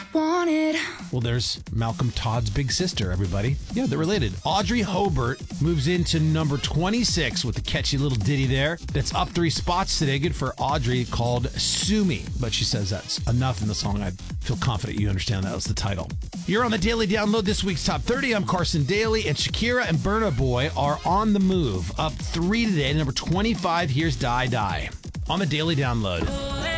wanted. Well, there's Malcolm Todd's big sister, everybody. Yeah, they're related. Audrey Hobart moves into number 26 with the catchy little ditty there. That's up 3 spots today. Good for Audrey, called Sue Me. But she says that's enough in the song. I feel confident you understand that was the title. You're on the Daily Download, this week's Top 30. I'm Carson Daly, and Shakira and Burna Boy are on the move. Up 3 today, number 25. Here's Die Die on the Daily Download.